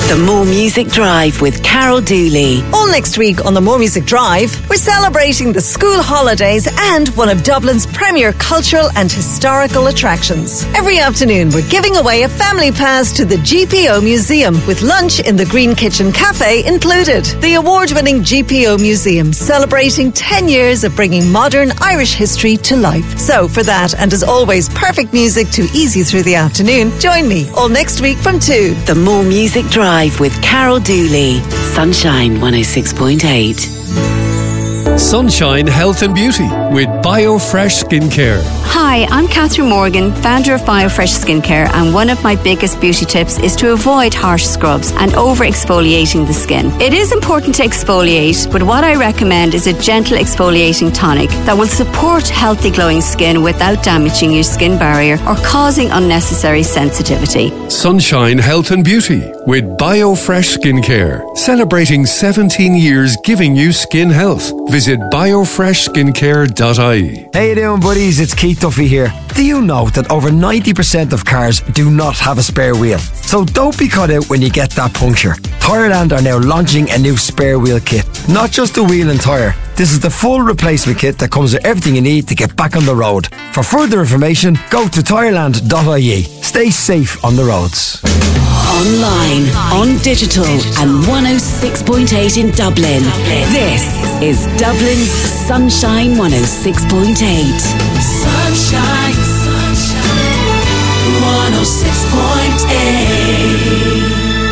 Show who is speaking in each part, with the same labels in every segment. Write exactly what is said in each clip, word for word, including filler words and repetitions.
Speaker 1: The More Music Drive with Carol Dooley.
Speaker 2: All next week on the More Music Drive, we're celebrating the school holidays and one of Dublin's premier cultural and historical attractions. Every afternoon, we're giving away a family pass to the G P O Museum with lunch in the Green Kitchen Cafe included. The award-winning G P O Museum, celebrating ten years of bringing modern Irish history to life. So for that, and as always, perfect music to ease you through the afternoon, join me all next week from two.
Speaker 1: The More Music Drive with Carol Dooley. Sunshine one oh six point eight.
Speaker 3: Sunshine Health and Beauty with BioFresh Skincare.
Speaker 4: Hi, I'm Catherine Morgan, founder of BioFresh Skincare, and one of my biggest beauty tips is to avoid harsh scrubs and over-exfoliating the skin. It is important to exfoliate, but what I recommend is a gentle exfoliating tonic that will support healthy glowing skin without damaging your skin barrier or causing unnecessary sensitivity.
Speaker 3: Sunshine Health and Beauty with BioFresh Skincare, celebrating seventeen years giving you skin health. Visit biofresh skincare dot I E.
Speaker 5: How you doing, buddies? It's Keith Duffy here. Do you know that over ninety percent of cars do not have a spare wheel? So don't be caught out when you get that puncture. Tyreland are now launching a new spare wheel kit. Not just a wheel and tyre. This is the full replacement kit that comes with everything you need to get back on the road. For further information, go to tyreland dot I E. Stay safe on the roads.
Speaker 1: Online, on digital, and one oh six point eight in Dublin. This is Dublin's Sunshine one oh six point eight.
Speaker 6: Sunshine, sunshine, one oh six point eight.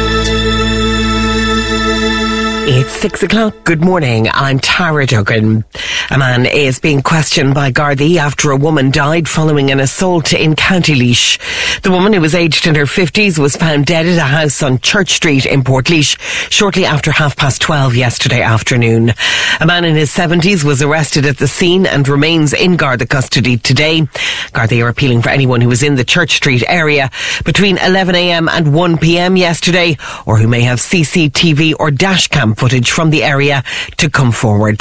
Speaker 7: It's six o'clock. Good morning. I'm Tara Duggan. A man is being questioned by Gardaí after a woman died following an assault in County Laois. The woman, who was aged in her fifties, was found dead at a house on Church Street in Portlaoise shortly after half past twelve yesterday afternoon. A man in his seventies was arrested at the scene and remains in Garda custody today. Gardaí are appealing for anyone who was in the Church Street area between eleven a.m. and one p.m. yesterday, or who may have C C T V or dashcam footage from the area, to come forward.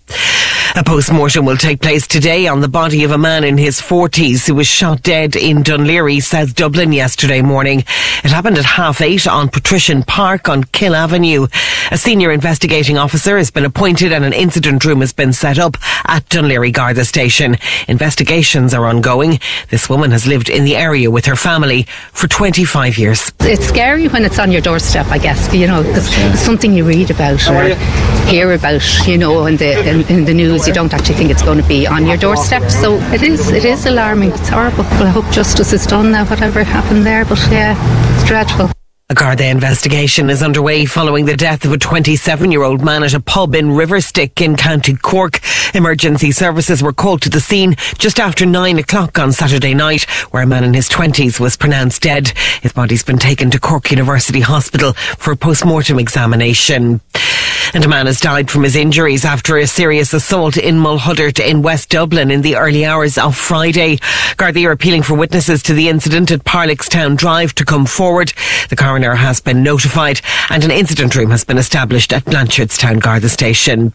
Speaker 7: A post-mortem will take place today on the body of a man in his forties who was shot dead in Dunleary, South Dublin, yesterday morning. It happened at half eight on Patrician Park on Kill Avenue. A senior investigating officer has been appointed and an incident room has been set up at Dunleary Garda Station. Investigations are ongoing. This woman has lived in the area with her family for twenty-five years.
Speaker 8: It's scary when it's on your doorstep, I guess, you know, because it's something you read about or hear about, you know, in the in, in the news. You don't actually think it's going to be on your doorstep. So it is it is alarming. It's horrible. Well, I hope justice is done now, whatever happened there. But yeah, it's dreadful.
Speaker 7: A Garda investigation is underway following the death of a twenty-seven-year-old man at a pub in Riverstick in County Cork. Emergency services were called to the scene just after nine o'clock on Saturday night, where a man in his twenties was pronounced dead. His body's been taken to Cork University Hospital for a post-mortem examination. And a man has died from his injuries after a serious assault in Mulhuddart in West Dublin in the early hours of Friday. Gardaí are appealing for witnesses to the incident at Parlickstown Drive to come forward. The coroner has been notified and an incident room has been established at Blanchardstown Garda Station.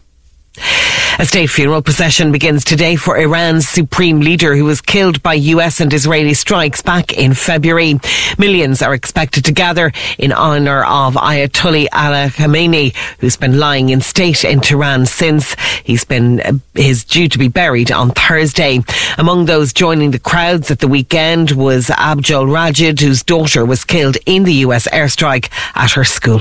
Speaker 7: A state funeral procession begins today for Iran's supreme leader, who was killed by U S and Israeli strikes back in February. Millions are expected to gather in honour of Ayatollah Ali Khamenei, who's been lying in state in Tehran since. He's been uh, is due to be buried on Thursday. Among those joining the crowds at the weekend was Abdul Rajid, whose daughter was killed in the U S airstrike at her school.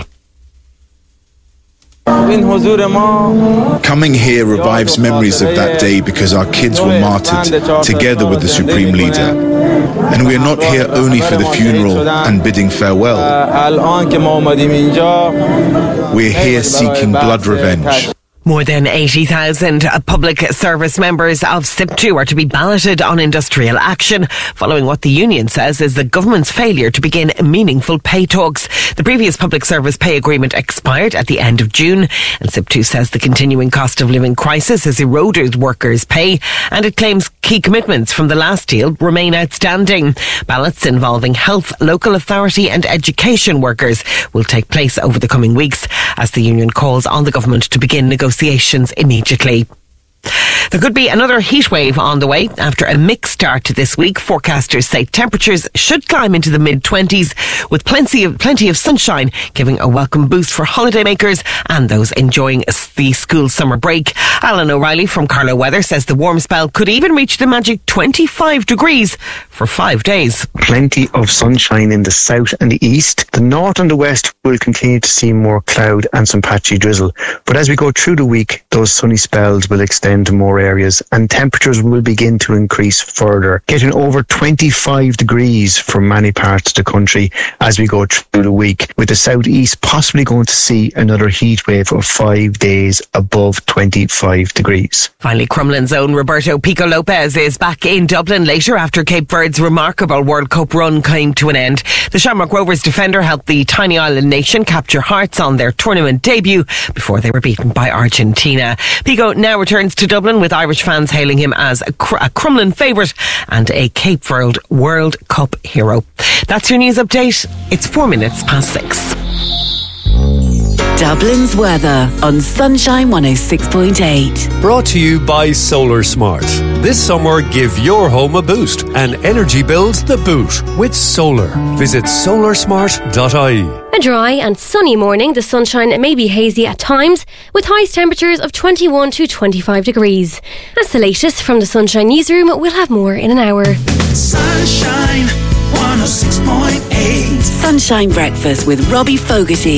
Speaker 9: Coming here revives memories of that day because our kids were martyred together with the Supreme Leader. And we are not here only for the funeral and bidding farewell. We're here seeking blood revenge.
Speaker 7: More than eighty thousand public service members of S I P two are to be balloted on industrial action following what the union says is the government's failure to begin meaningful pay talks. The previous public service pay agreement expired at the end of June, and S I P two says the continuing cost of living crisis has eroded workers' pay, and it claims key commitments from the last deal remain outstanding. Ballots involving health, local authority and education workers will take place over the coming weeks as the union calls on the government to begin negotiations immediately. There could be another heat wave on the way after a mixed start to this week. Forecasters say temperatures should climb into the mid-twenties with plenty of, plenty of sunshine, giving a welcome boost for holidaymakers and those enjoying the school summer break. Alan O'Reilly from Carlow Weather says the warm spell could even reach the magic twenty-five degrees for five days.
Speaker 10: Plenty of sunshine in the south and the east. The north and the west will continue to see more cloud and some patchy drizzle. But as we go through the week, those sunny spells will extend to more areas and temperatures will begin to increase further, getting over twenty-five degrees for many parts of the country as we go through the week, with the southeast possibly going to see another heat wave of five days above twenty-five degrees.
Speaker 7: Finally, Crumlin's own Roberto Pico Lopez is back in Dublin later after Cape Verde's remarkable World Cup run came to an end. The Shamrock Rovers defender helped the tiny island nation capture hearts on their tournament debut before they were beaten by Argentina. Pico now returns to Dublin with Irish fans hailing him as a, Cr- a Crumlin favourite and a Cape Verde World Cup hero. That's your news update. It's four minutes past six.
Speaker 1: Dublin's weather on Sunshine one oh six point eight.
Speaker 3: Brought to you by Solar Smart. This summer, give your home a boost and energy bills the boot with solar. Visit solar smart dot I E.
Speaker 11: A dry and sunny morning. The sunshine may be hazy at times, with highest temperatures of twenty-one to twenty-five degrees. That's the latest from the Sunshine Newsroom. We'll have more in an hour.
Speaker 6: Sunshine one oh six point eight.
Speaker 1: Sunshine Breakfast with Robbie Fogarty.